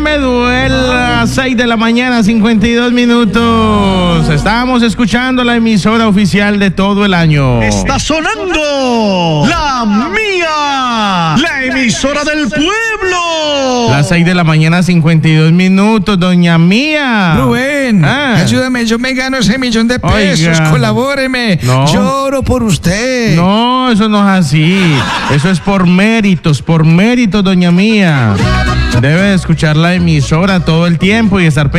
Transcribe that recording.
me duela. 6 de la mañana, 52 minutos. Estamos escuchando la emisora oficial de todo el año. Está sonando la mía, la emisora del pueblo. Las 6 de la mañana, 52 minutos, doña Mía. Rubén, ayúdame, yo me gano ese millón de pesos, Oiga. colabóreme. No. Lloro por usted. No, eso no es así. Eso es por méritos, doña Mía. Debe escuchar la emisora todo el tiempo y estar